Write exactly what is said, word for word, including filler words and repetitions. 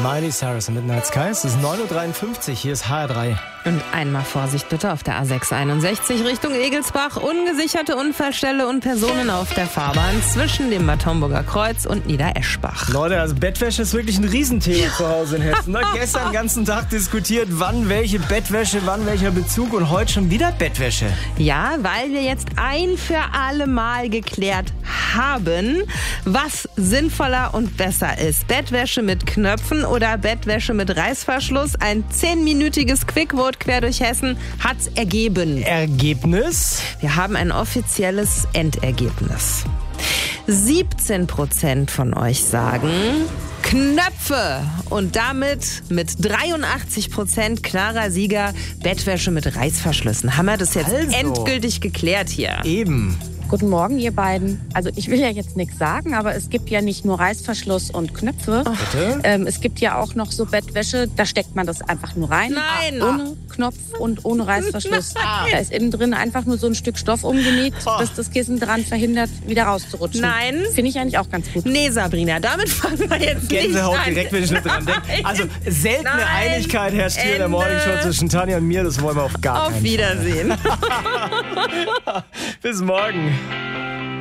Miley Cyrus und Midnight Skies. Es ist neun Uhr dreiundfünfzig, hier ist H R drei. Und einmal Vorsicht bitte auf der A sechs einundsechzig Richtung Egelsbach. Ungesicherte Unfallstelle und Personen auf der Fahrbahn zwischen dem Bad Homburger Kreuz und Niedereschbach. Leute, also Bettwäsche ist wirklich ein Riesenthema zu Hause in Hessen. Ne? Gestern den ganzen Tag diskutiert, wann welche Bettwäsche, wann welcher Bezug und heute schon wieder Bettwäsche. Ja, weil wir jetzt ein für alle Mal geklärt haben, was sinnvoller und besser ist. Bettwäsche mit Knöpfen oder Bettwäsche mit Reißverschluss. Ein zehnminütiges Quickvote quer durch Hessen hat's ergeben. Ergebnis? Wir haben ein offizielles Endergebnis. siebzehn Prozent von euch sagen Knöpfe und damit mit dreiundachtzig Prozent klarer Sieger Bettwäsche mit Reißverschlüssen. Haben wir das jetzt Also. endgültig geklärt hier? Eben. Guten Morgen, ihr beiden. Also ich will ja jetzt nichts sagen, aber es gibt ja nicht nur Reißverschluss und Knöpfe. Bitte? Ähm, es gibt ja auch noch so Bettwäsche, da steckt man das einfach nur rein. Nein. Ohne Knopf und ohne Reißverschluss. Nein. Da ist innen drin einfach nur so ein Stück Stoff umgenäht, das das Kissen dran verhindert, wieder rauszurutschen. Nein. Finde ich eigentlich auch ganz gut. Nee, Sabrina, damit fangen wir jetzt Gänsehaut nicht an. direkt, wenn ich nicht dran denke. Also seltene Nein. Einigkeit herrscht hier in der Ende. Morningshow zwischen Tanja und mir. Das wollen wir auf gar Auf keinen Wiedersehen. Fall. Bis morgen.